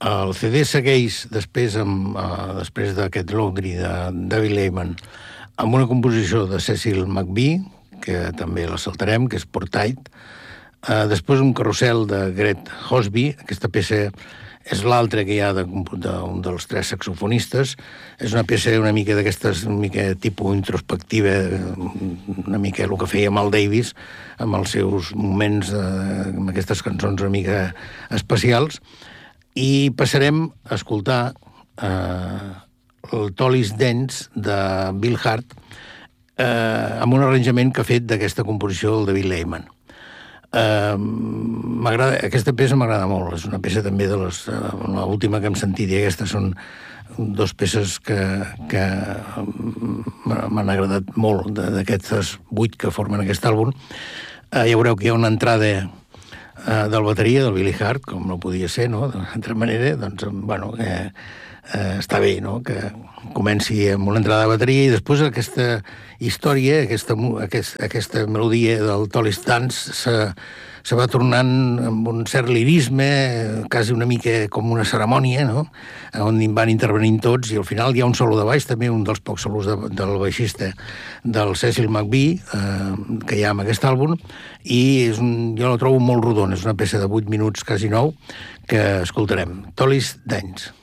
El CD segueix després d'aquest Laundry de David Lehman amb una composició de Cecil McVie, que també la saltarem, que és Portite. Després un carrusel de Gret Hosby. Aquesta peça és l'altra que hi ha d'un dels tres saxofonistes. És una peça una mica d'aquestes, una mica tipus introspectiva, una mica el que feia Mal Davis, amb els seus moments, amb aquestes cançons una mica especials. I passarem a escoltar el Tolly's Dance de Bill Hart, amb un arranjament que ha fet d'aquesta composició del David Lehman. Aquesta peça m'agrada molt, és una peça també de l'última que hem sentit, i aquestes són dues peces que m'han agradat molt, d'aquestes 8 que formen aquest àlbum. Ja veureu que hi ha una entrada del bateria, del Billy Hart, com no podia ser, no?, d'altra manera, doncs, bueno, està bé, no?, que comenci amb una entrada de bateria i després aquesta història, aquesta melodia del Tolly's Dance se va tornant amb un cert lirisme, quasi una mica com una cerimònia, no?, on van intervenint tots, i al final hi ha un solo de baix, també un dels pocs solos del baixista del Cecil McVie, que hi ha en aquest àlbum, i jo la trobo molt rodona, és una peça de 8 minuts, quasi 9, que escoltarem. Tolly's Dance.